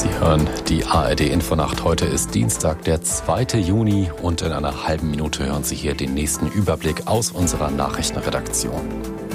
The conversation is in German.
Sie hören die ARD Infonacht. Heute ist Dienstag, der 2. Juni und in einer halben Minute hören Sie hier den nächsten Überblick aus unserer Nachrichtenredaktion.